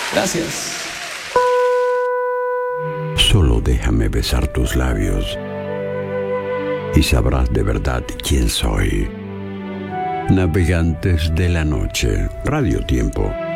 Gracias. Solo déjame besar tus labios y sabrás de verdad quién soy. Navegantes de la noche, Radio Tiempo.